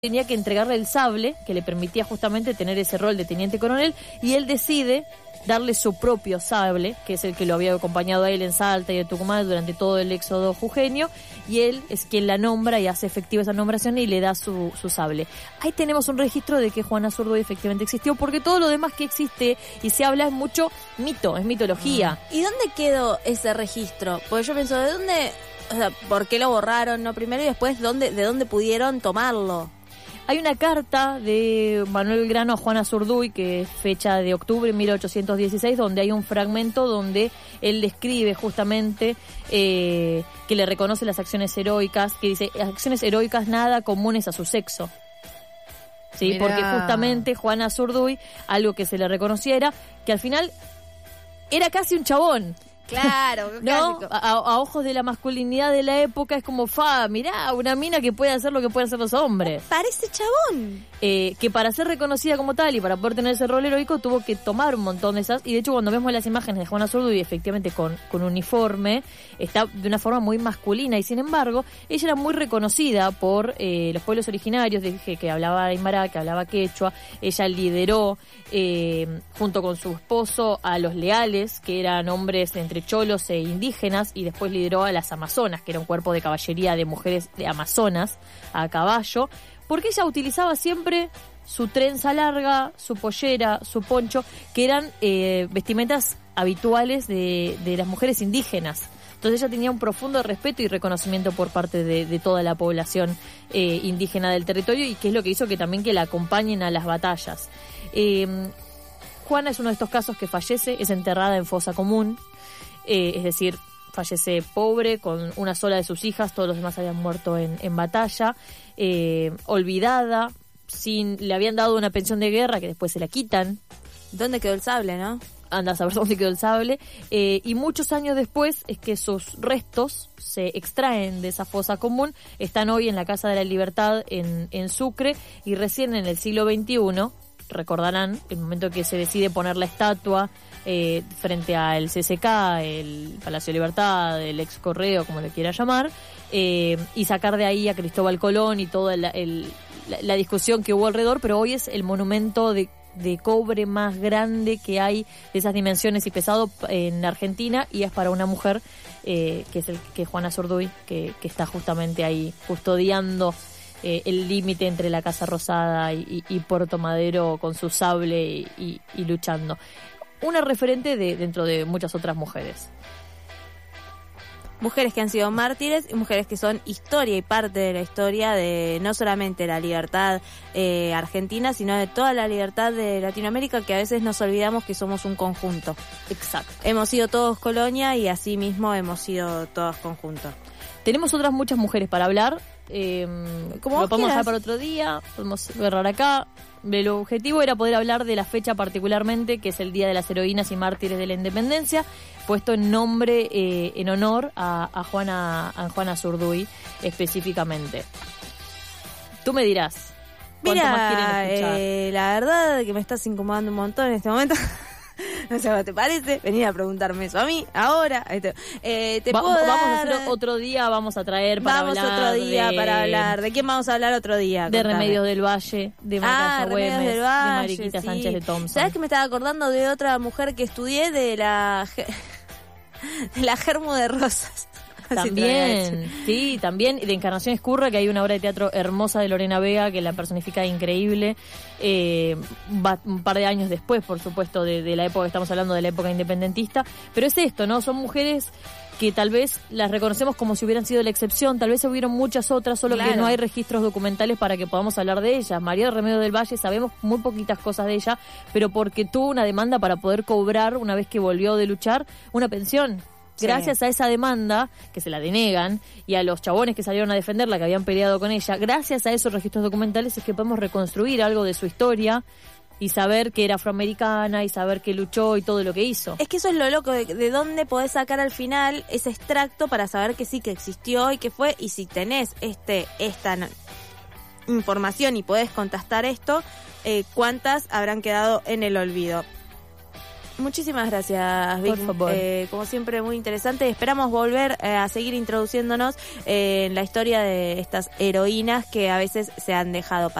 tenía que entregarle el sable que le permitía justamente tener ese rol de teniente coronel, y él decide darle su propio sable, que es el que lo había acompañado a él en Salta y en Tucumán durante todo el éxodo jujeño, y él es quien la nombra y hace efectiva esa nombración y le da su sable. Ahí tenemos un registro de que Juana Zurduy efectivamente existió, porque todo lo demás que existe y se habla es mucho mito, es mitología. ¿Y dónde quedó ese registro? Porque yo pienso, ¿de dónde, o sea, por qué lo borraron, no primero, y después de dónde pudieron tomarlo? Hay una carta de Manuel Belgrano a Juana Zurduy, que es fecha de octubre de 1816, donde hay un fragmento donde él describe justamente que le reconoce las acciones heroicas, que dice, acciones heroicas nada comunes a su sexo. Sí, mirá. Porque justamente Juana Zurduy, algo que se le reconociera, que al final era casi un chabón. Claro, ¿no? A ojos de la masculinidad de la época es como, mirá, una mina que puede hacer lo que pueden hacer los hombres. Parece chabón. Que para ser reconocida como tal y para poder tener ese rol heroico tuvo que tomar un montón de esas, y de hecho cuando vemos las imágenes de Juana Zurduy efectivamente con uniforme, está de una forma muy masculina, y sin embargo ella era muy reconocida por los pueblos originarios, dije que hablaba aymara, que hablaba quechua. Ella lideró junto con su esposo a los leales, que eran hombres entre cholos e indígenas, y después lideró a las amazonas, que era un cuerpo de caballería de mujeres de amazonas a caballo, porque ella utilizaba siempre su trenza larga, su pollera, su poncho, que eran vestimentas habituales de las mujeres indígenas. Entonces ella tenía un profundo respeto y reconocimiento por parte de toda la población indígena del territorio, y que es lo que hizo que también que la acompañen a las batallas. Juana es uno de estos casos que fallece, es enterrada en fosa común, es decir, fallece pobre, con una sola de sus hijas, todos los demás habían muerto en batalla, olvidada, le habían dado una pensión de guerra que después se la quitan. ¿Dónde quedó el sable, no? Anda a saber dónde quedó el sable. Y muchos años después es que sus restos se extraen de esa fosa común, están hoy en la Casa de la Libertad en Sucre, y recién en el siglo XXI, recordarán, el momento que se decide poner la estatua frente al CCK, el Palacio de Libertad, el ex Correo, como le quiera llamar, y sacar de ahí a Cristóbal Colón y toda la discusión que hubo alrededor, pero hoy es el monumento de cobre más grande que hay de esas dimensiones y pesado en Argentina, y es para una mujer que es Juana Zurduy, que está justamente ahí custodiando el límite entre la Casa Rosada y Puerto Madero con su sable y luchando. Una referente dentro de muchas otras mujeres. Mujeres que han sido mártires y mujeres que son historia y parte de la historia de no solamente la libertad argentina, sino de toda la libertad de Latinoamérica, que a veces nos olvidamos que somos un conjunto. Exacto. Hemos sido todos colonia y así mismo hemos sido todos conjunto. Tenemos otras muchas mujeres para hablar. Como lo podemos dejar para otro día, podemos agarrar acá. El objetivo era poder hablar de la fecha particularmente, que es el Día de las Heroínas y Mártires de la Independencia, puesto en nombre, en honor a Juana Zurduy específicamente. Tú me dirás, ¿cuánto más quieren escuchar? La verdad que me estás incomodando un montón en este momento. No sé qué te parece, venir a preguntarme eso a mí, ahora. Vamos a hacer otro día, vamos a traer para hablar. Vamos otro día para hablar. ¿De quién vamos a hablar otro día? De Remedios del Valle, de Marta Güemes, de Mariquita sí. Sánchez de Thompson. ¿Sabes que me estaba acordando de otra mujer que estudié, de la Germu de Rosas? También, sí, también, de Encarnación Escurra, que hay una obra de teatro hermosa de Lorena Vega, que la personifica increíble, un par de años después, por supuesto, de la época que estamos hablando, de la época independentista, pero es esto, ¿no? Son mujeres que tal vez las reconocemos como si hubieran sido la excepción, tal vez hubieron muchas otras, solo claro, que no hay registros documentales para que podamos hablar de ellas. María de Remedios del Valle, sabemos muy poquitas cosas de ella, pero porque tuvo una demanda para poder cobrar, una vez que volvió de luchar, una pensión. Gracias a esa demanda, que se la denegan, y a los chabones que salieron a defenderla, que habían peleado con ella, gracias a esos registros documentales es que podemos reconstruir algo de su historia y saber que era afroamericana y saber que luchó y todo lo que hizo. Es que eso es lo loco, de dónde podés sacar al final ese extracto para saber que sí, que existió y que fue, y si tenés esta información y podés contrastar esto, cuántas habrán quedado en el olvido. Muchísimas gracias, Vic. Por favor. Como siempre, muy interesante. Esperamos volver a seguir introduciéndonos en la historia de estas heroínas que a veces se han dejado pasar.